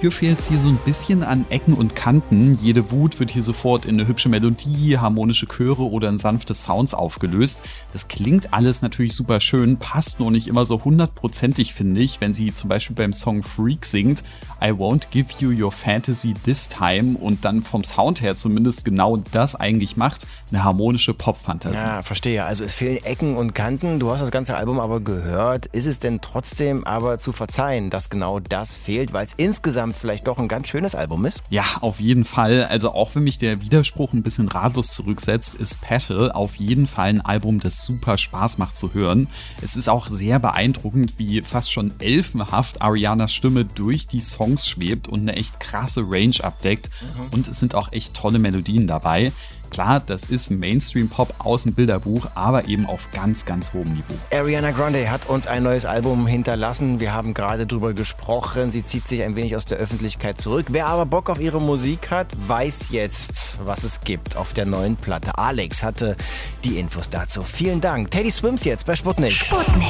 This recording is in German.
dafür fehlt es hier so ein bisschen an Ecken und Kanten. Jede Wut wird hier sofort in eine hübsche Melodie, harmonische Chöre oder in sanfte Sounds aufgelöst. Das klingt alles natürlich super schön, passt nur nicht immer so hundertprozentig, finde ich, wenn sie zum Beispiel beim Song Freak singt, I won't give you your fantasy this time und dann vom Sound her zumindest genau das eigentlich macht, eine harmonische Pop-Fantasie. Ja, verstehe. Also es fehlen Ecken und Kanten. Du hast das ganze Album aber gehört. Ist es denn trotzdem aber zu verzeihen, dass genau das fehlt, weil es insgesamt vielleicht doch ein ganz schönes Album ist? Ja, auf jeden Fall. Also auch wenn mich der Widerspruch ein bisschen ratlos zurücksetzt, ist Petal auf jeden Fall ein Album, das super Spaß macht zu hören. Es ist auch sehr beeindruckend, wie fast schon elfenhaft Arianas Stimme durch die Songs schwebt und eine echt krasse Range abdeckt. Und es sind auch echt tolle Melodien dabei. Klar, das ist Mainstream-Pop aus dem Bilderbuch, aber eben auf ganz, ganz hohem Niveau. Ariana Grande hat uns ein neues Album hinterlassen. Wir haben gerade drüber gesprochen. Sie zieht sich ein wenig aus der Öffentlichkeit zurück. Wer aber Bock auf ihre Musik hat, weiß jetzt, was es gibt auf der neuen Platte. Alex hatte die Infos dazu. Vielen Dank. Teddy Swims jetzt bei Sputnik.